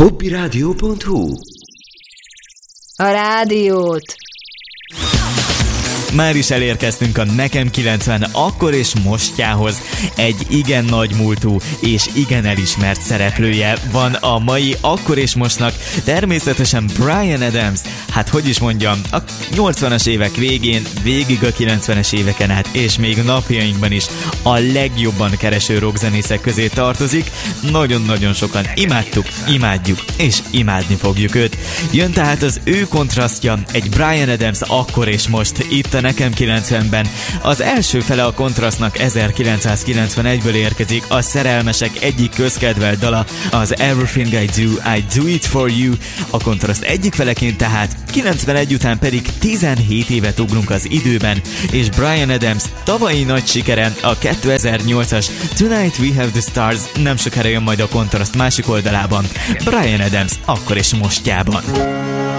hobbiradio.hu. A rádiót. Már is elérkeztünk a Nekem 90 akkor és mostjához. Egy igen nagy múltú és igen elismert szereplője van a mai akkor és mostnak, természetesen Bryan Adams. Hát hogy is mondjam, a 80-as évek végén, végig a 90-es éveken át, és még napjainkban is a legjobban kereső rockzenészek közé tartozik. Nagyon-nagyon sokan imádtuk, imádjuk és imádni fogjuk őt. Jön tehát az ő kontrasztja, egy Bryan Adams akkor és most itt a Nekem 90-ben. Az első fele a kontrasztnak 1991-ből érkezik, a szerelmesek egyik közkedvelt dala, az Everything I Do It For You. A kontraszt egyik feleként tehát 91 után pedig 17 évet ugrunk az időben, és Bryan Adams tavalyi nagy sikere, a 2008-as Tonight We Have The Stars nem sokára jön majd a kontraszt másik oldalában, Bryan Adams akkor és mostjában.